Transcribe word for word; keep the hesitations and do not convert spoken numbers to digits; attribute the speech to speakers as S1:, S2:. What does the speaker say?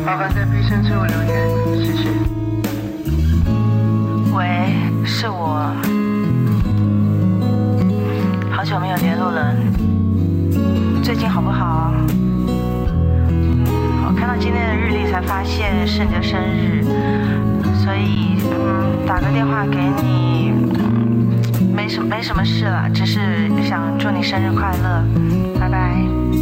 S1: 麻烦在必胜之后留言，谢谢。
S2: 喂，是我，好久没有联络了，最近好不好？我看到今天的日历才发现是你的生日，所以嗯，打个电话给你，没什没什么事了，只是想祝你生日快乐，拜拜。